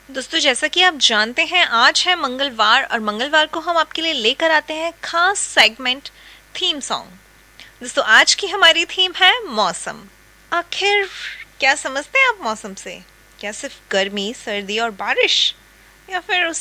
दोस्तों, जैसा कि आप जानते हैं, आज है मंगलवार और मंगलवार को हम आपके लिए लेकर आते हैं खास सेगमेंट थीम सॉन्ग। दोस्तों, आज की हमारी थीम है मौसम। आखिर क्या समझते हैं आप मौसम से? क्या सिर्फ गर्मी, सर्दी और बारिश, या फिर